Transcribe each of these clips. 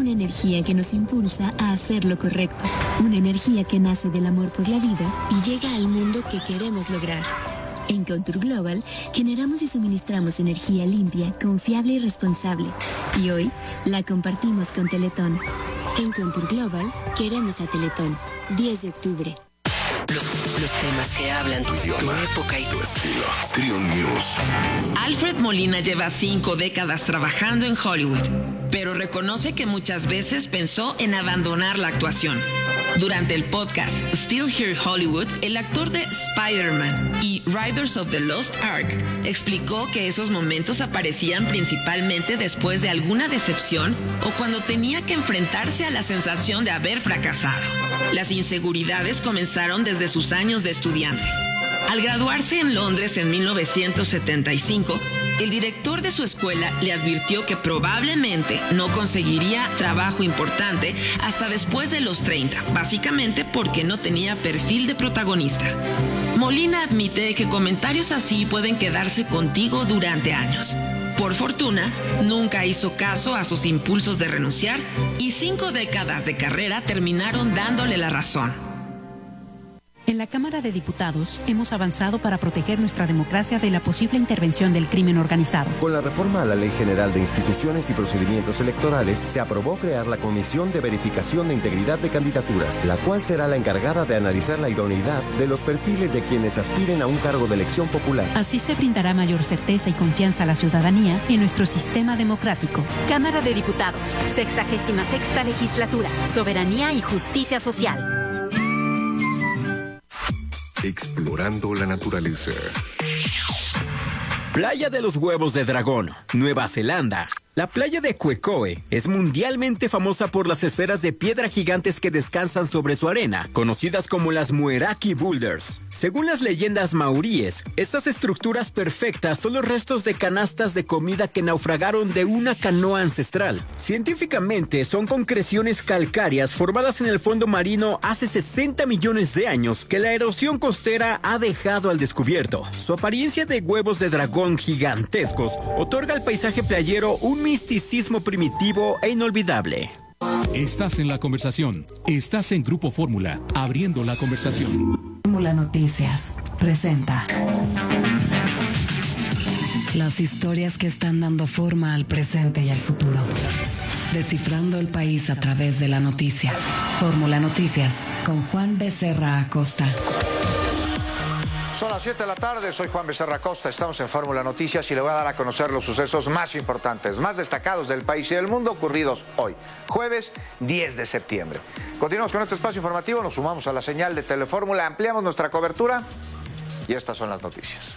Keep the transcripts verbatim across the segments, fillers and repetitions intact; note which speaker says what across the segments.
Speaker 1: una energía que nos impulsa a hacer lo correcto. Una energía que nace del amor por la vida y llega al mundo que queremos lograr. En Contour Global, generamos y suministramos energía limpia, confiable y responsable. Y hoy, la compartimos con Teletón. En Contour Global, queremos a Teletón. diez de octubre.
Speaker 2: Los, los temas que hablan tu idioma, tu época y tu estilo.
Speaker 3: Trion News.
Speaker 4: Alfred Molina lleva cinco décadas trabajando en Hollywood, pero reconoce que muchas veces pensó en abandonar la actuación. Durante el podcast Still Here Hollywood, el actor de Spider-Man y Riders of the Lost Ark explicó que esos momentos aparecían principalmente después de alguna decepción o cuando tenía que enfrentarse a la sensación de haber fracasado. Las inseguridades comenzaron desde sus años de estudiante. Al graduarse en Londres en mil novecientos setenta y cinco, el director de su escuela le advirtió que probablemente no conseguiría trabajo importante hasta después de los treinta, básicamente porque no tenía perfil de protagonista. Molina admite que comentarios así pueden quedarse contigo durante años. Por fortuna, nunca hizo caso a sus impulsos de renunciar y cinco décadas de carrera terminaron dándole la razón.
Speaker 5: En la Cámara de Diputados hemos avanzado para proteger nuestra democracia de la posible intervención del crimen organizado.
Speaker 6: Con la reforma a la Ley General de Instituciones y Procedimientos Electorales, se aprobó crear la Comisión de Verificación de Integridad de Candidaturas, la cual será la encargada de analizar la idoneidad de los perfiles de quienes aspiren a un cargo de elección popular.
Speaker 5: Así se brindará mayor certeza y confianza a la ciudadanía en nuestro sistema democrático.
Speaker 7: Cámara de Diputados, sexagésima sexta legislatura, soberanía y justicia social.
Speaker 3: Explorando la naturaleza.
Speaker 8: Playa de los Huevos de Dragón, Nueva Zelanda. La playa de Quecoe es mundialmente famosa por las esferas de piedra gigantes que descansan sobre su arena, conocidas como las Mueraki Boulders. Según las leyendas maoríes, estas estructuras perfectas son los restos de canastas de comida que naufragaron de una canoa ancestral. Científicamente, son concreciones calcáreas formadas en el fondo marino hace sesenta millones de años que la erosión costera ha dejado al descubierto. Su apariencia de huevos de dragón gigantescos otorga al paisaje playero un misticismo primitivo e inolvidable.
Speaker 9: Estás en la conversación. Estás en Grupo Fórmula, abriendo la conversación.
Speaker 10: Fórmula Noticias presenta las historias que están dando forma al presente y al futuro. Descifrando el país a través de la noticia. Fórmula Noticias con Juan Becerra Acosta.
Speaker 11: Son las siete de la tarde, soy Juan Becerra Acosta, estamos en Fórmula Noticias y le voy a dar a conocer los sucesos más importantes, más destacados del país y del mundo ocurridos hoy, jueves diez de septiembre. Continuamos con este espacio informativo, nos sumamos a la señal de Telefórmula, ampliamos nuestra cobertura y estas son las noticias.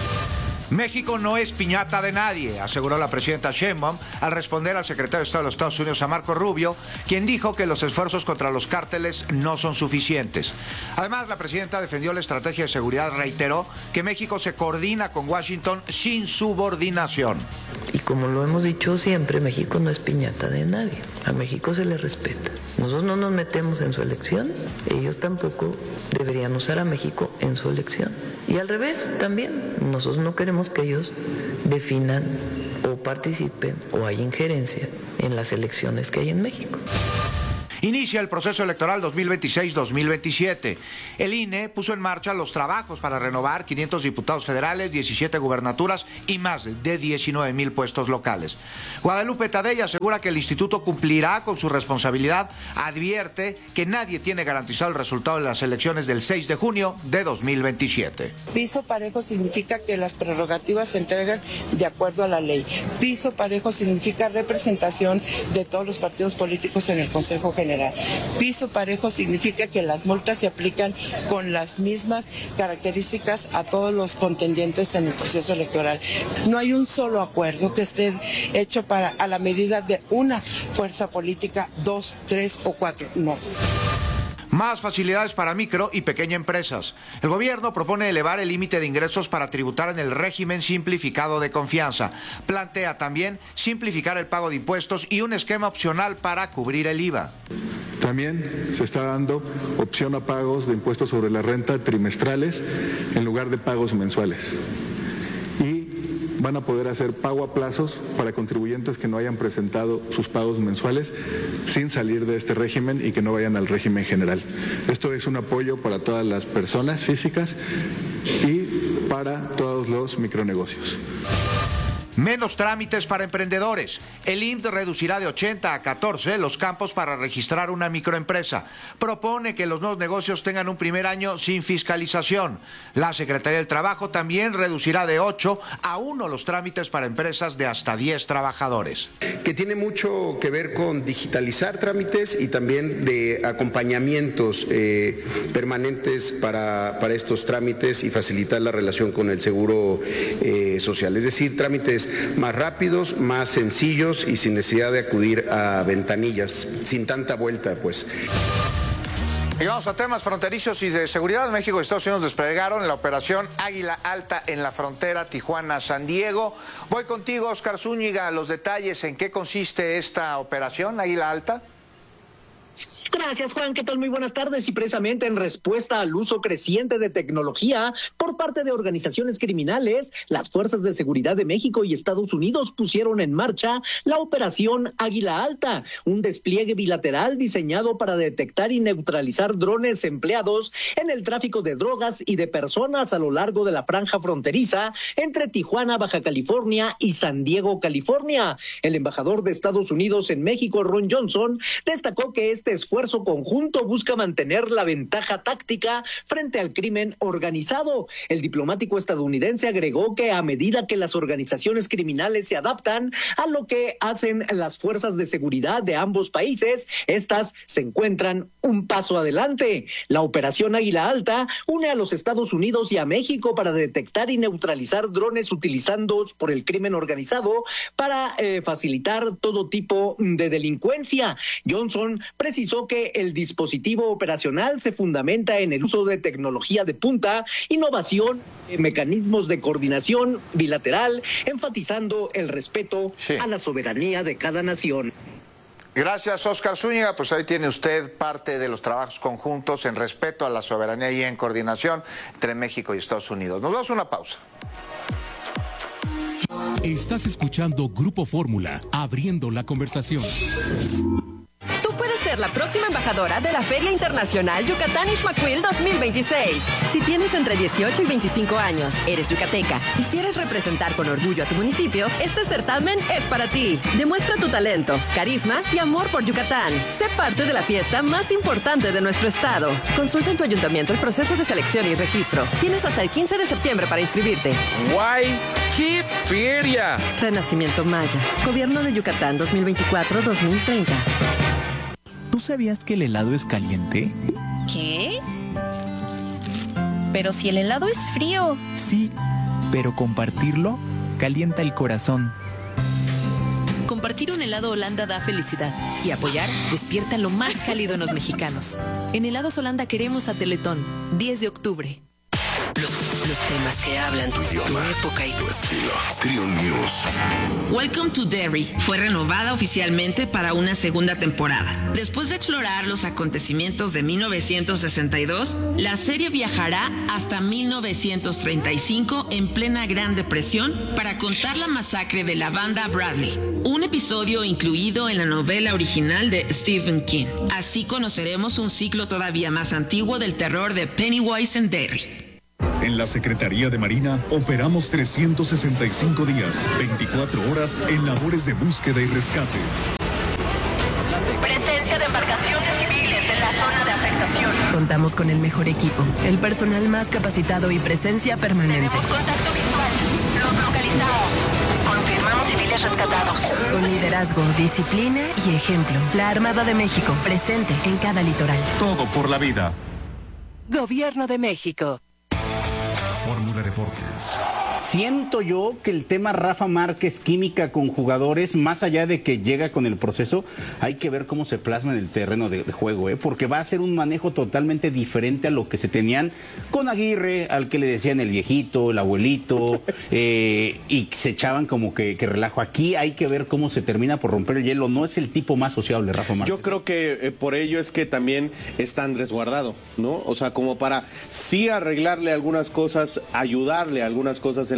Speaker 11: México no es piñata de nadie, aseguró la presidenta Sheinbaum al responder al secretario de Estado de los Estados Unidos, a Marco Rubio, quien dijo que los esfuerzos contra los cárteles no son suficientes. Además, la presidenta defendió la estrategia de seguridad, reiteró que México se coordina con Washington sin subordinación.
Speaker 12: Y como lo hemos dicho siempre, México no es piñata de nadie, a México se le respeta. Nosotros no nos metemos en su elección, ellos tampoco deberían usar a México en su elección. Y al revés, también, nosotros no queremos que ellos definan o participen o haya injerencia en las elecciones que hay en México.
Speaker 11: Inicia el proceso electoral dos mil veintiséis dos mil veintisiete. El I N E puso en marcha los trabajos para renovar quinientos diputados federales, diecisiete gubernaturas y más de diecinueve mil puestos locales. Guadalupe Tadei asegura que el instituto cumplirá con su responsabilidad, advierte que nadie tiene garantizado el resultado de las elecciones del seis de junio de dos mil veintisiete.
Speaker 13: Piso parejo significa que las prerrogativas se entregan de acuerdo a la ley. Piso parejo significa representación de todos los partidos políticos en el Consejo General. Piso parejo significa que las multas se aplican con las mismas características a todos los contendientes en el proceso electoral. No hay un solo acuerdo que esté hecho para a la medida de una fuerza política, dos, tres o cuatro, no.
Speaker 11: Más facilidades para micro y pequeñas empresas. El gobierno propone elevar el límite de ingresos para tributar en el régimen simplificado de confianza. Plantea también simplificar el pago de impuestos y un esquema opcional para cubrir el I V A.
Speaker 14: También se está dando opción a pagos de impuestos sobre la renta trimestrales en lugar de pagos mensuales. Y van a poder hacer pago a plazos para contribuyentes que no hayan presentado sus pagos mensuales sin salir de este régimen y que no vayan al régimen general. Esto es un apoyo para todas las personas físicas y para todos los micronegocios.
Speaker 11: Menos trámites para emprendedores. El I M S S reducirá de ochenta a catorce los campos para registrar una microempresa. Propone que los nuevos negocios tengan un primer año sin fiscalización. La Secretaría del Trabajo también reducirá de ocho a uno los trámites para empresas de hasta diez trabajadores.
Speaker 15: Que tiene mucho que ver con digitalizar trámites y también de acompañamientos eh, permanentes para, para estos trámites y facilitar la relación con el seguro eh, social. Es decir, trámites más rápidos, más sencillos y sin necesidad de acudir a ventanillas, sin tanta vuelta, pues.
Speaker 11: Y vamos a temas fronterizos y de seguridad. México y Estados Unidos desplegaron la operación Águila Alta en la frontera Tijuana-San Diego. Voy contigo, Oscar Zúñiga, los detalles en qué consiste esta operación Águila Alta.
Speaker 16: Gracias, Juan. ¿Qué tal? Muy buenas tardes. Y precisamente en respuesta al uso creciente de tecnología por parte de organizaciones criminales, las Fuerzas de Seguridad de México y Estados Unidos pusieron en marcha la Operación Águila Alta, un despliegue bilateral diseñado para detectar y neutralizar drones empleados en el tráfico de drogas y de personas a lo largo de la franja fronteriza entre Tijuana, Baja California y San Diego, California. El embajador de Estados Unidos en México, Ron Johnson, destacó que este esfuerzo conjunto busca mantener la ventaja táctica frente al crimen organizado. El diplomático estadounidense agregó que a medida que las organizaciones criminales se adaptan a lo que hacen las fuerzas de seguridad de ambos países, estas se encuentran un paso adelante. La operación Águila Alta une a los Estados Unidos y a México para detectar y neutralizar drones utilizados por el crimen organizado para eh, facilitar todo tipo de delincuencia. Johnson precisó que el dispositivo operacional se fundamenta en el uso de tecnología de punta, innovación, mecanismos de coordinación bilateral, enfatizando el respeto sí. a la soberanía de cada nación.
Speaker 11: Gracias, Oscar Zúñiga. Pues ahí tiene usted parte de los trabajos conjuntos en respeto a la soberanía y en coordinación entre México y Estados Unidos. Nos vamos a una pausa.
Speaker 9: Estás escuchando Grupo Fórmula, abriendo la conversación.
Speaker 17: Ser la próxima embajadora de la Feria Internacional Yucatán Ixmaquil dos mil veintiséis. Si tienes entre dieciocho y veinticinco años, eres yucateca y quieres representar con orgullo a tu municipio, este certamen es para ti. Demuestra tu talento, carisma y amor por Yucatán. Sé parte de la fiesta más importante de nuestro estado. Consulta en tu ayuntamiento el proceso de selección y registro. Tienes hasta el quince de septiembre para inscribirte.
Speaker 18: ¡Guay! ¡Qué feria!
Speaker 17: Renacimiento Maya. Gobierno de Yucatán dos mil veinticuatro a dos mil treinta.
Speaker 19: ¿Tú sabías que el helado es caliente?
Speaker 20: ¿Qué? Pero si el helado es frío.
Speaker 19: Sí, pero compartirlo calienta el corazón.
Speaker 20: Compartir un helado Holanda da felicidad y apoyar despierta lo más cálido en los mexicanos. En Helados Holanda queremos a Teletón, diez de octubre.
Speaker 2: Los, los temas que hablan tu idioma, tu época y tu estilo. Trio News.
Speaker 4: Welcome to Derry fue renovada oficialmente para una segunda temporada. Después de explorar los acontecimientos de mil novecientos sesenta y dos, la serie viajará hasta mil novecientos treinta y cinco en plena Gran Depresión para contar la masacre de la banda Bradley, un episodio incluido en la novela original de Stephen King. Así conoceremos un ciclo todavía más antiguo del terror de Pennywise en Derry.
Speaker 21: En la Secretaría de Marina operamos trescientos sesenta y cinco días, veinticuatro horas en labores de búsqueda y rescate.
Speaker 22: Presencia de embarcaciones civiles en la zona de afectación.
Speaker 23: Contamos con el mejor equipo, el personal más capacitado y presencia permanente.
Speaker 22: Tenemos contacto visual. Los localizamos. Confirmamos civiles rescatados.
Speaker 23: Con liderazgo, disciplina y ejemplo. La Armada de México, presente en cada litoral.
Speaker 21: Todo por la vida.
Speaker 23: Gobierno de México.
Speaker 3: Fórmula Deportes.
Speaker 24: Siento yo que el tema Rafa Márquez, química con jugadores, más allá de que llega con el proceso, hay que ver cómo se plasma en el terreno de, de juego, ¿eh? Porque va a ser un manejo totalmente diferente a lo que se tenían con Aguirre, al que le decían el viejito, el abuelito, eh, y se echaban como que, que relajo. Aquí hay que ver cómo se termina por romper el hielo. No es el tipo más sociable, Rafa Márquez.
Speaker 25: Yo creo que eh, por ello es que también está Andrés Guardado, ¿no? O sea, como para sí arreglarle algunas cosas, ayudarle a algunas cosas en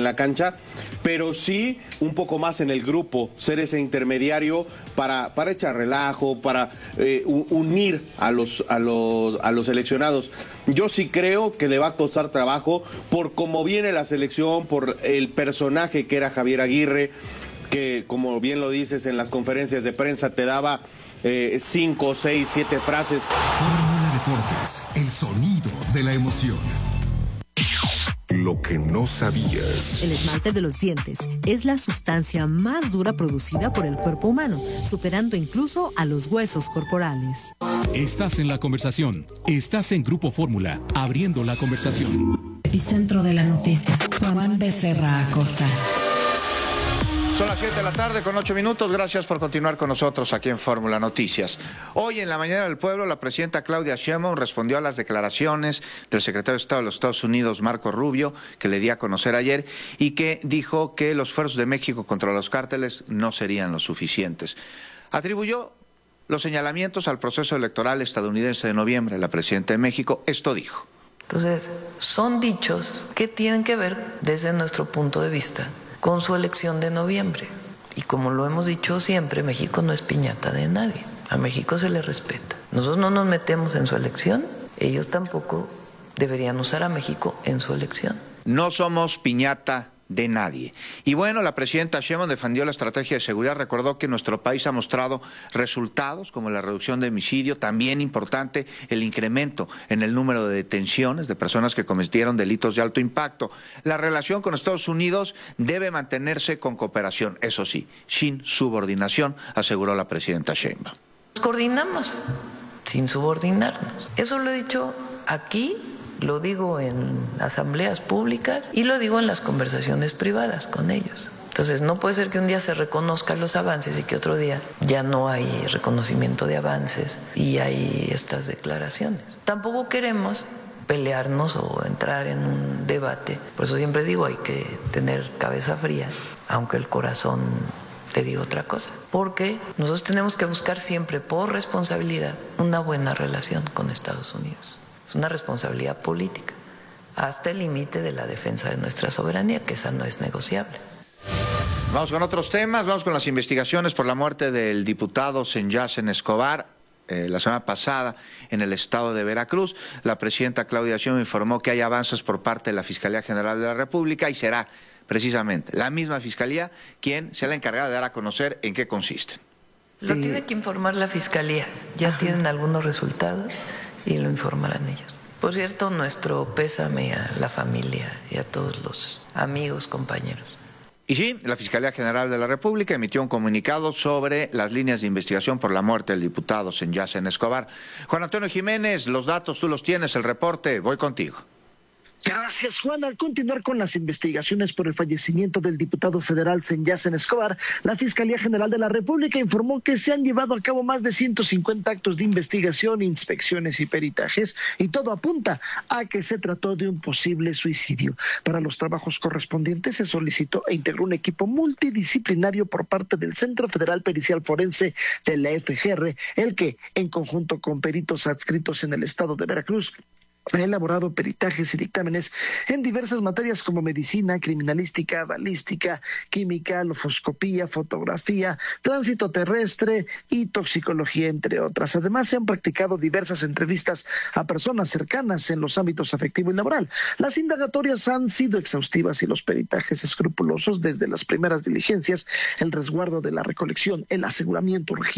Speaker 25: en la cancha, pero sí un poco más en el grupo, ser ese intermediario para, para echar relajo, para eh, unir a los, a, los, a los seleccionados. Yo sí creo que le va a costar trabajo por cómo viene la selección, por el personaje que era Javier Aguirre, que como bien lo dices en las conferencias de prensa te daba eh, cinco, seis, siete frases.
Speaker 3: Fórmula Deportes, el sonido de la emoción. Lo que no sabías.
Speaker 1: El esmalte de los dientes es la sustancia más dura producida por el cuerpo humano, superando incluso a los huesos corporales.
Speaker 9: Estás en la conversación. Estás en Grupo Fórmula, abriendo la conversación.
Speaker 10: Epicentro de la noticia. Juan Becerra Acosta.
Speaker 11: Son las siete de la tarde con ocho minutos. Gracias por continuar con nosotros aquí en Fórmula Noticias. Hoy en la Mañana del Pueblo, la presidenta Claudia Sheinbaum respondió a las declaraciones del secretario de Estado de los Estados Unidos, Marco Rubio, que le di a conocer ayer, y que dijo que los esfuerzos de México contra los cárteles no serían los suficientes. Atribuyó los señalamientos al proceso electoral estadounidense de noviembre. La presidenta de México esto dijo.
Speaker 12: Entonces, son dichos que tienen que ver, desde nuestro punto de vista, con su elección de noviembre. Y como lo hemos dicho siempre, México no es piñata de nadie. A México se le respeta. Nosotros no nos metemos en su elección, ellos tampoco deberían usar a México en su elección.
Speaker 11: No somos piñata de nadie. Y bueno, la presidenta Sheinbaum defendió la estrategia de seguridad, recordó que nuestro país ha mostrado resultados como la reducción de homicidio, también importante el incremento en el número de detenciones de personas que cometieron delitos de alto impacto. La relación con Estados Unidos debe mantenerse con cooperación, eso sí, sin subordinación, aseguró la presidenta Sheinbaum.
Speaker 12: Nos coordinamos sin subordinarnos. Eso lo he dicho aquí, lo digo en asambleas públicas y lo digo en las conversaciones privadas con ellos. Entonces, no puede ser que un día se reconozcan los avances y que otro día ya no hay reconocimiento de avances y hay estas declaraciones. Tampoco queremos pelearnos o entrar en un debate. Por eso siempre digo, hay que tener cabeza fría, aunque el corazón te diga otra cosa. Porque nosotros tenemos que buscar siempre, por responsabilidad, una buena relación con Estados Unidos. Es una responsabilidad política, hasta el límite de la defensa de nuestra soberanía, que esa no es negociable.
Speaker 11: Vamos con otros temas, vamos con las investigaciones por la muerte del diputado Senyacen Escobar. Eh, la semana pasada en el estado de Veracruz, la presidenta Claudia Sheinbaum informó que hay avances por parte de la Fiscalía General de la República y será precisamente la misma Fiscalía quien sea la encargada de dar a conocer en qué consisten.
Speaker 12: Lo tiene que informar la Fiscalía, ya Ajá. tienen algunos resultados y lo informarán ellos. Por cierto, nuestro pésame a la familia y a todos los amigos, compañeros.
Speaker 11: Y sí, la Fiscalía General de la República emitió un comunicado sobre las líneas de investigación por la muerte del diputado Senyacen Escobar. Juan Antonio Jiménez, los datos tú los tienes, el reporte, voy contigo.
Speaker 5: Gracias, Juan. Al continuar con las investigaciones por el fallecimiento del diputado federal Senyacen Escobar, la Fiscalía General de la República informó que se han llevado a cabo más de ciento cincuenta actos de investigación, inspecciones y peritajes, y todo apunta a que se trató de un posible suicidio. Para los trabajos correspondientes se solicitó e integró un equipo multidisciplinario por parte del Centro Federal Pericial Forense de la F G R, el que, en conjunto con peritos adscritos en el estado de Veracruz, ha elaborado peritajes y dictámenes en diversas materias como medicina, criminalística, balística, química, lofoscopía, fotografía, tránsito terrestre y toxicología, entre otras. Además, se han practicado diversas entrevistas a personas cercanas en los ámbitos afectivo y laboral. Las indagatorias han sido exhaustivas y los peritajes escrupulosos desde las primeras diligencias, el resguardo de la recolección, el aseguramiento urgente